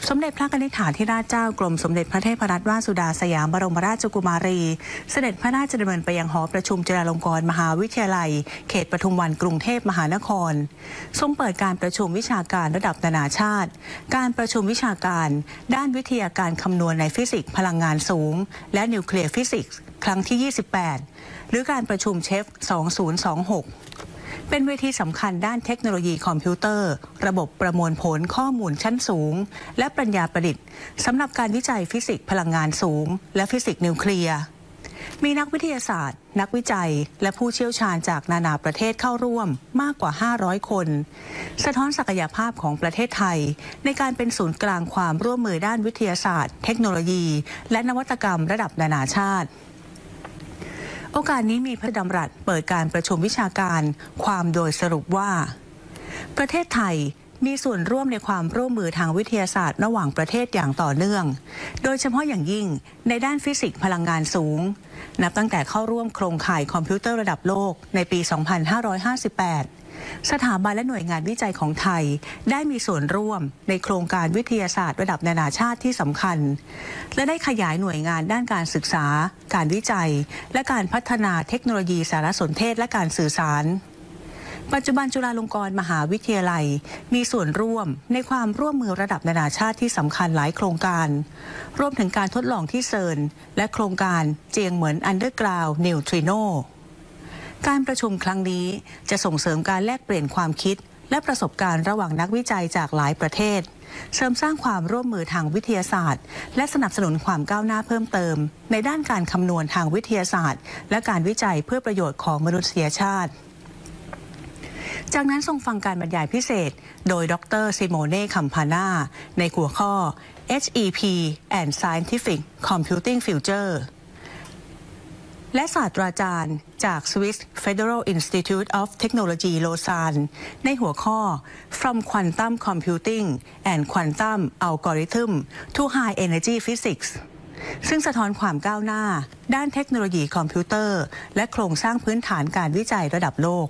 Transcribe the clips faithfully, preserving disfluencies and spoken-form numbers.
สมเด็จพระกนิษฐาธิราชเจ้ากรมสมเด็จพระเทพรัตนราชสุดาสยามบรมราชกุมารีเสด็จพระราชดำเนินไปยังหอประชุมจุฬาลงกรณ์มหาวิทยาลัยเขตปทุมวันกรุงเทพมหานครทรงเปิดการประชุมวิชาการระดับนานาชาติการประชุมวิชาการด้านวิทยาการคำนวณในฟิสิกส์พลังงานสูงและนิวเคลียร์ฟิสิกส์ครั้งที่ยี่สิบแปดหรือการประชุมเชฟสองพันยี่สิบหกเป็นเวทีสำคัญด้านเทคโนโลยีคอมพิวเตอร์ระบบประมวลผลข้อมูลชั้นสูงและปัญญาประดิษฐ์สำหรับการวิจัยฟิสิกส์พลังงานสูงและฟิสิกส์นิวเคลียร์มีนักวิทยาศาสตร์นักวิจัยและผู้เชี่ยวชาญจากนานาประเทศเข้าร่วมมากกว่าห้าร้อยคนสะท้อนศักยภาพของประเทศไทยในการเป็นศูนย์กลางความร่วมมือด้านวิทยาศาสตร์เทคโนโลยีและนวัตกรรมระดับนานาชาติโอกาสนี้มีพระดำรัสเปิดการประชุมวิชาการความโดยสรุปว่าประเทศไทยมีส่วนร่วมในความร่วมมือทางวิทยาศาสตร์ระหว่างประเทศอย่างต่อเนื่องโดยเฉพาะอย่างยิ่งในด้านฟิสิกส์พลังงานสูงนับตั้งแต่เข้าร่วมโครงข่ายคอมพิวเตอร์ระดับโลกในปี สองพันห้าร้อยห้าสิบแปดสถาบันและหน่วยงานวิจัยของไทยได้มีส่วนร่วมในโครงการวิทยาศาสตร์ระดับนานาชาติที่สำคัญและได้ขยายหน่วยงานด้านการศึกษาการวิจัยและการพัฒนาเทคโนโลยีสารสนเทศและการสื่อสารปัจจุบันจุฬาลงกรณ์มหาวิทยาลัยมีส่วนร่วมในความร่วมมือระดับนานาชาติที่สำคัญหลายโครงการรวมถึงการทดลองที่เซิร์นและโครงการเจียงเหมินอันเดอร์กราวด์นิวทริโนการประชุมครั้งนี้จะส่งเสริมการแลกเปลี่ยนความคิดและประสบการณ์ระหว่างนักวิจัยจากหลายประเทศเสริมสร้างความร่วมมือทางวิทยาศาสตร์และสนับสนุนความก้าวหน้าเพิ่มเติมในด้านการคำนวณทางวิทยาศาสตร์และการวิจัยเพื่อประโยชน์ของมนุษยชาติจากนั้นทรงฟังการบรรยายพิเศษโดยดรซิโมเน่คัมพาน่าในหัวข้อ เอช อี พี and Scientific Computing Future และศาสตราจารย์จาก Swiss Federal Institute of Technology Lausanne ในหัวข้อ From Quantum Computing and Quantum Algorithm to High Energy Physics ซึ่งสะท้อนความก้าวหน้าด้านเทคโนโลยีคอมพิวเตอร์และโครงสร้างพื้นฐานการวิจัยระดับโลก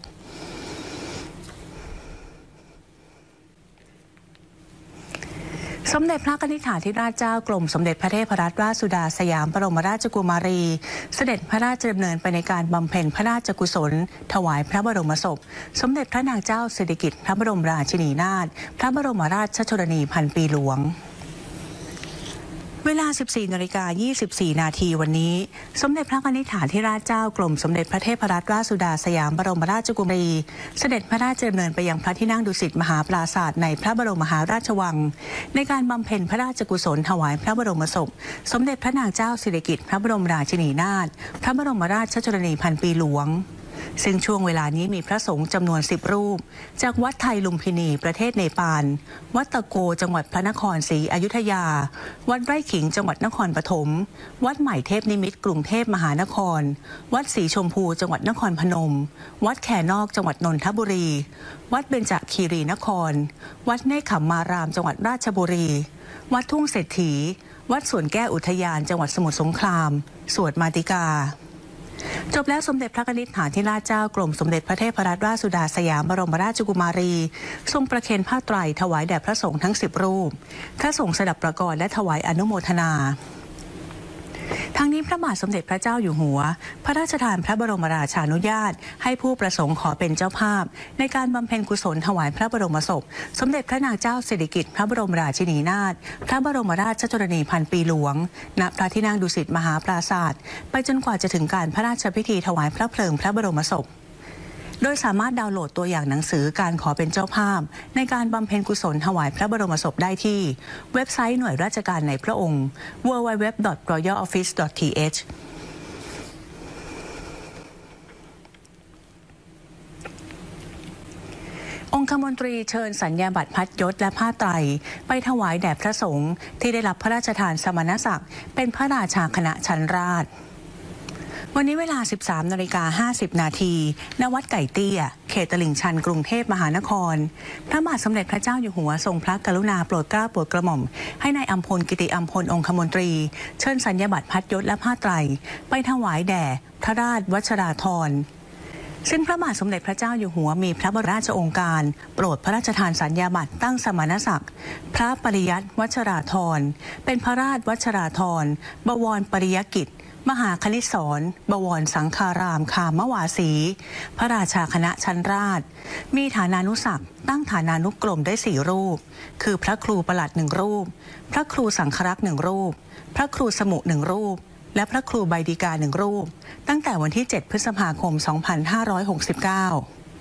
สมเด็จพระกนิษฐาธิราชเจ้ากรมสมเด็จพระเทพรัตนราชสุดาสยามบรมราชกุมารีเสด็จพระราชดำเนินไปในการบำเพ็ญพระราชกุศลถวายพระบรมศพสมเด็จพระนางเจ้าสิริกิติ์พระบรมราชินีนาถพระบรมราชชนนีพันปีหลวงเวลา สิบสี่นาฬิกายี่สิบสี่ นาทีวันนี้สมเด็จพระกนิษฐาธิราชเจ้ากรมสมเด็จพระเทพรัตนราชสุดาสยามบรมราชกุมารีเสด็จพระราชดำเนินไปยังพระที่นั่งดุสิตมหาปราสาทในพระบรมมหาราชวังในการบำเพ็ญพระราชกุศลถวายพระบรมศพสมเด็จพระนางเจ้าสิริกิติ์พระบรมราชินีนาถพระบรมราชชนนีพันปีหลวงซึ่งช่วงเวลานี้มีพระสงฆ์จำนวนสิบรูปจากวัดไทยลุมพินีประเทศเนปาลวัดตะโกจังหวัดพระนครศรีอยุธยาวัดไร่ขิงจังหวัดนครปฐมวัดใหม่เทพนิมิตรกรุงเทพมหานครวัดศรีชมพูจังหวัดนครพนมวัดแขนอกจังหวัดนนทบุรีวัดเบญจคีรีนครวัดเนคขมารามจังหวัดราชบุรีวัดทุ่งเศรษฐีวัดสวนแก้วอุทยานจังหวัดสมุทรสงครามสวดมาติกาจบแล้วสมเด็จพระกนิษฐาธิราชเจ้ากรมสมเด็จพระเทพรัตนราชสุดาสยามบรมราชกุมารีทรงประเคนผ้าไตรถวายแด่พระสงฆ์ทั้งสิบรูปพระสงฆ์สดับประกรณ์และถวายอนุโมทนาทั้งนี้พระบาทสมเด็จพระเจ้าอยู่หัวพระราชทานพระบรมราชานุญาตให้ผู้ประสงค์ขอเป็นเจ้าภาพในการบำเพ็ญกุศลถวายพระบรมศพสมเด็จพระนางเจ้าสิริกิติ์พระบรมราชินีนาถพระบรมราชชนนีพันปีหลวงณพระที่นั่งดุสิตมหาปราสาทไปจนกว่าจะถึงการพระราชพิธีถวายพระเพลิงพระบรมศพโดยสามารถดาวน์โหลดตัวอย่างหนังสือการขอเป็นเจ้าภาพในการบำเพ็ญกุศลถวายพระบรมศพได้ที่เว็บไซต์หน่วยราชการในพระองค์ ดับเบิลยู ดับเบิลยู ดับเบิลยู ดอท รอยัล ออฟฟิศ ดอท ที เอช องคมนตรีเชิญสัญญาบัตรพัดยศและผ้าไตรไปถวายแด่พระสงฆ์ที่ได้รับพระราชทานสมณศักดิ์เป็นพระราชาคณะชั้นราชวันนี้เวลา สิบสามนาฬิกาห้าสิบ นาทีณวัดไก่เตี้ยเขตตลิ่งชันกรุงเทพมหานครพระบาทสมเด็จพระเจ้าอยู่หัวทรงพระกรุณาโปรดเกล้าโปรดกระหม่อมให้นายอัมพลกิติอัมพลองคมนตรีเชิญสัญญาบัตรพัดยศและผ้าไตรไปถวายแด่พระราชวัชราธรซึ่งพระบาทสมเด็จพระเจ้าอยู่หัวมีพระบรมราชโองการโปรดพระราชทานสัญญาบัตรตั้งสมณศักดิ์พระปริยัติวัชราธรเป็นพระราชวัชราธรบวรปริยกิจมหาคณิศรบวรสังฆารามคามวาสีพระราชาคณะชั้นราชมีฐานานุศักดิ์ตั้งฐานานุกรมได้สี่รูปคือพระครูประหลัดหนึ่งรูปพระครูสังฆรักษ์หนึ่งรูปพระครูสมุหนึ่งรูปและพระครูใบดีกาหนึ่งรูปตั้งแต่วันที่เจ็ดพฤษภาคมสองพันห้าร้อยหกสิบเก้า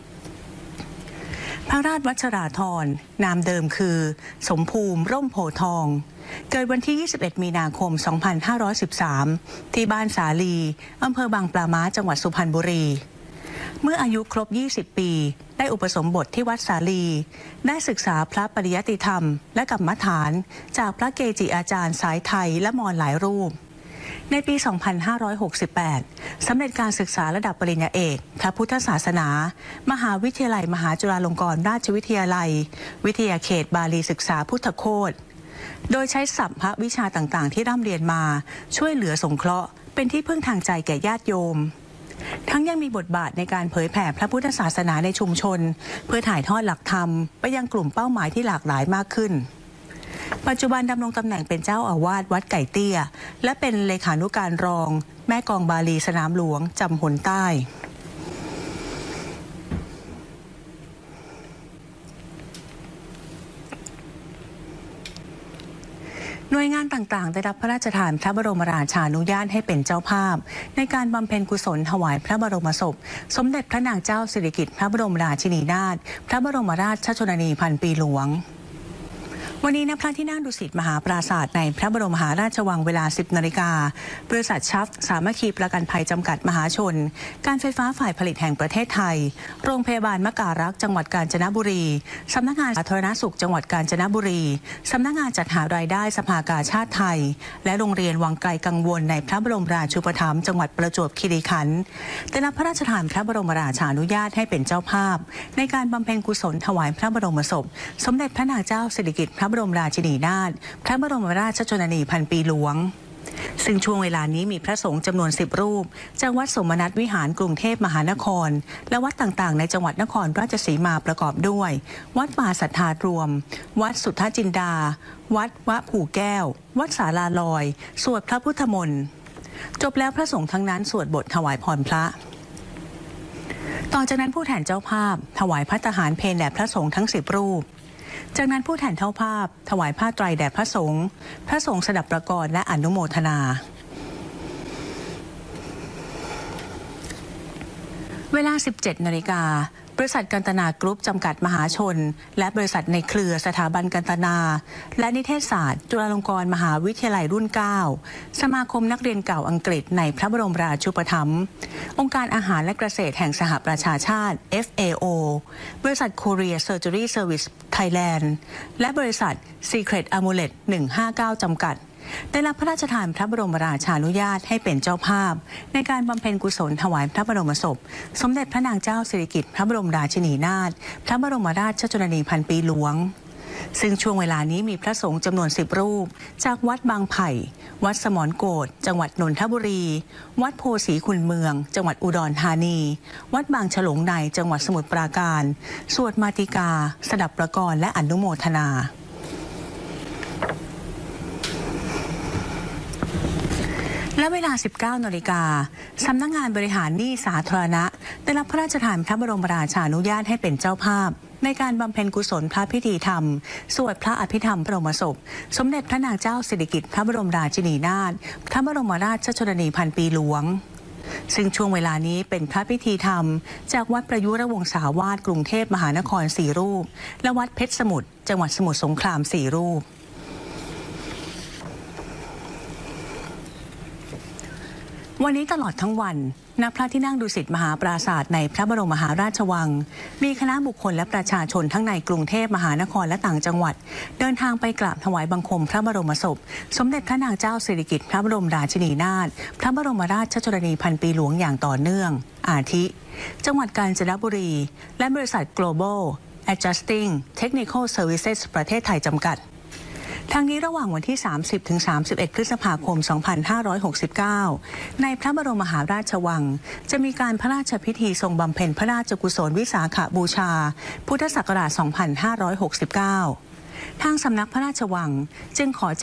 พระราชวัชราธรนามเดิมคือสมภูมิร่มโพทองเกิดวันที่ยี่สิบเอ็ดมีนาคมสองพันห้าร้อยสิบสามที่บ้านสาลีอำเภอบางปลาม้าจังหวัดสุพรรณบุรีเมื่ออายุครบยี่สิบปีได้อุปสมบทที่วัดสาลีได้ศึกษาพระปริยัติธรรมและกรรมฐานจากพระเกจิอาจารย์สายไทยและมอญหลายรูปในปี สองพันห้าร้อยหกสิบแปด สำเร็จการศึกษาระดับปริญญาเอกพระพุทธศาสนามหาวิทยาลัยมหาจุฬาลงกรณราชวิทยาลัยวิทยาเขตบาลีศึกษาพุทธโคตโดยใช้ศัพท์พระวิชาต่างๆที่ร่ำเรียนมาช่วยเหลือสงเคราะห์เป็นที่พึ่งทางใจแก่ญาติโยมทั้งยังมีบทบาทในการเผยแผ่พระพุทธศาสนาในชุมชนเพื่อถ่ายทอดหลักธรรมไปยังกลุ่มเป้าหมายที่หลากหลายมากขึ้นปัจจุบันดำรงตำแหน่งเป็นเจ้าอาวาสวัดไก่เตี้ยและเป็นเลขานุการรองแม่กองบาลีสนามหลวงจำหนใต้หน่วยงานต่างๆได้รับพระราชทานพระบรมราชานุญาตให้เป็นเจ้าภาพในการบำเพ็ญกุศลถวายพระบรมศพสมเด็จพระนางเจ้าสิริกิติ์พระบรมราชินีนาถพระบรมราชชนนีพันปีหลวงวันนี้ณพระที่นั่งดุสิตมหาปราสาทในพระบรมมหาราชวังเวลา สิบนาฬิกาบริษัทชัฟสามัคคีประกันภัยจำกัดมหาชนการไฟฟ้าฝ่ายผลิตแห่งประเทศไทยโรงพยาบาลมะการักษ์จังหวัดกาญจนบุรีสำนักงานสาธารณสุขจังหวัดกาญจนบุรีสำนักงานจัดหารายได้สภากาชาดไทยและโรงเรียนวังไกลกังวลในพระบรมราชูปถัมภ์จังหวัดประจวบคีรีขันธ์ได้รับพระราชทานพระบรมราชานุญาตให้เป็นเจ้าภาพในการบำเพ็ญกุศลถวายพระบรมศพสมเด็จพระนางเจ้าสิริกิติ์พระบรมราชินีนาถพระบรมราชชนนีพันปีหลวงซึ่งช่วงเวลานี้มีพระสงฆ์จำนวนสิบรูปจากวัดสมนัตวิหารกรุงเทพมหานครและวัดต่างๆในจังหวัดนครราชสีมาประกอบด้วยวัดป่าสัทธารวมวัดสุทธจินดาวัดวะผู่แก้ววัดศาลาลอยสวดพระพุทธมนต์จบแล้วพระสงฆ์ทั้งนั้นสวดบทถวายพรพระต่อจากนั้นผู้แทนเจ้าภาพถวายภัตตาหารเพลแด่พระสงฆ์ทั้งสิบรูปจากนั้นผู้แทนเจ้าภาพถวายผ้าไตรแด่พระสงฆ์พระสงฆ์สดับประกรณ์และอนุโมทนาเวลา สิบเจ็ดนาฬิกาบริษัทกันตนากรุ๊ปจำกัดมหาชนและบริษัทในเครือสถาบันกันตนาและนิเทศศาสตร์จุฬาลงกรณ์มหาวิทยาลัยรุ่นเก้าสมาคมนักเรียนเก่าอังกฤษในพระบรมราชูปถัมภ์องค์การอาหารและเกษตรแห่งสหประชาชาติ เอฟ เอ โอ บริษัท Korea Surgery Service Thailand และบริษัท Secret Amulet หนึ่งห้าเก้าจำกัดได้รับพระราชทานพระบรมราชานุญาตให้เป็นเจ้าภาพในการบำเพ็ญกุศลถวายพระบรมศพสมเด็จพระนางเจ้าสิริกิติ์พระบรมราชินีนาถพระบรมราชชนนีพันปีหลวงซึ่งช่วงเวลานี้มีพระสงฆ์จำนวนสิบรูปจากวัดบางไผ่วัดสมรโกฏจังหวัดนนทบุรีวัดโพสีคุณเมืองจังหวัดอุดรธานีวัดบางฉลงในจังหวัดสมุทรปราการสวดมาติกาสดับประกรณ์และอนุโมทนาและเวลา สิบเก้านาฬิกาสำนักงานบริหารหนี้สาธารณะได้รับพระราชทานพระบรมราชานุญาตให้เป็นเจ้าภาพในการบำเพ็ญกุศลพระพิธีธรรมสวดพระอภิธรรมบรมศพสมเด็จพระนางเจ้าสิริกิติ์พระบรมราชินีนาถพระบรมราชชนนีพันปีหลวงซึ่งช่วงเวลานี้เป็นพระพิธีธรรมจากวัดประยุรวงศาวาสกรุงเทพมหานครสี่รูปและวัดเพชรสมุทรจังหวัดสมุทรสงครามสี่รูปวันนี้ตลอดทั้งวันณพระที่นั่งดุสิตมหาปราสาทในพระบรมมหาราชวังมีคณะบุคคลและประชาชนทั้งในกรุงเทพมหานครและต่างจังหวัดเดินทางไปกราบถวายบังคมพระบรมศพสมเด็จพระนางเจ้าสิริกิติ์พระบรมราชินีนาถพระบรมราชชนนีพันปีหลวงอย่างต่อเนื่องอาทิจังหวัดกาญจนบุรีและบริษัท Global Adjusting Technical Services ประเทศไทยจำกัดทางนี้ระหว่างวันที่ สามสิบถึงสามสิบเอ็ด พฤษภาคม สองพันห้าร้อยหกสิบเก้า ในพระบรมมหาราชวังจะมีการพระราชพิธีทรงบำเพ็ญพระราชกุศลวิสาขบูชา พุทธศักราช สองพันห้าร้อยหกสิบเก้า ทางสำนักพระราชวังจึงขอ